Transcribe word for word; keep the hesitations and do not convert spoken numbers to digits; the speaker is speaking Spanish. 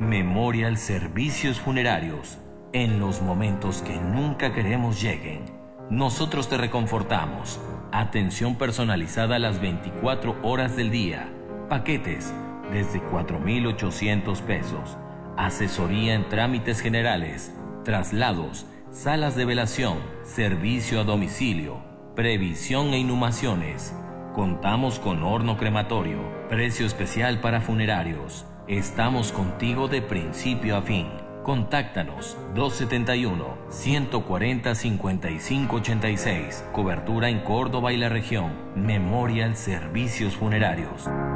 Memorial Servicios Funerarios. En los momentos que nunca queremos lleguen, nosotros te reconfortamos. Atención personalizada las veinticuatro horas del día. Paquetes desde cuatro mil ochocientos pesos. Asesoría en trámites generales, traslados, salas de velación, servicio a domicilio, previsión e inhumaciones. Contamos con horno crematorio, precio especial para funerarios. Estamos contigo de principio a fin. Contáctanos dos setenta y uno, ciento cuarenta, cincuenta y cinco ochenta y seis. Cobertura en Córdoba y la región. Memorial Servicios Funerarios.